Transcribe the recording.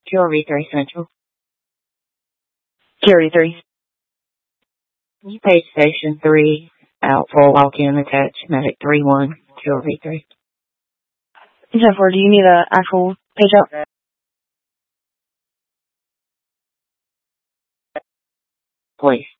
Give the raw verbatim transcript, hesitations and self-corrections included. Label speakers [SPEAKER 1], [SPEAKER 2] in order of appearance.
[SPEAKER 1] Q R V three Central.
[SPEAKER 2] Q R V three.
[SPEAKER 1] Page station three, out for walk-in attached, medic three one, Q R V three.
[SPEAKER 2] ten four, do you need an actual page out?
[SPEAKER 1] Please.